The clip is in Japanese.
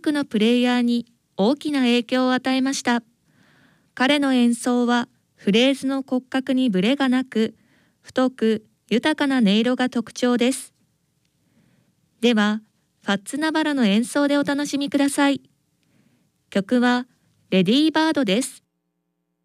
くのプレイヤーに大きな影響を与えました。彼の演奏はフレーズの骨格にブレがなく、太く豊かな音色が特徴です。では、ファッツ・ナバラの演奏でお楽しみください。曲はレディーバードです。